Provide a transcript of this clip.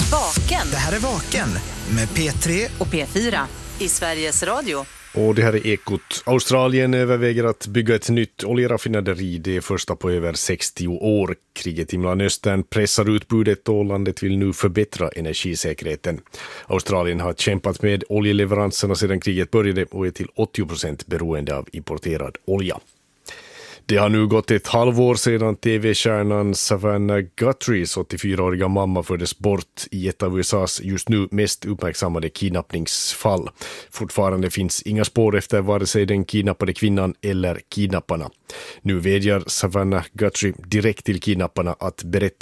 Vaken. Det här är Vaken med P3 och P4 i Sveriges Radio. Och det här är Ekot. Australien överväger att bygga ett nytt oljeraffinaderi, det första på över 60 år. Kriget i Mellanöstern pressar utbudet och landet vill nu förbättra energisäkerheten. Australien har kämpat med oljeleveranserna sedan kriget började och är till 80% beroende av importerad olja. Det har nu gått ett halvår sedan tv-kärnan Savannah Guthrie's 84-åriga mamma fördes bort i ett av USAs just nu mest uppmärksammade kidnappningsfall. Fortfarande finns inga spår efter vare sig den kidnappade kvinnan eller kidnapparna. Nu vädjar Savannah Guthrie direkt till kidnapparna att berätta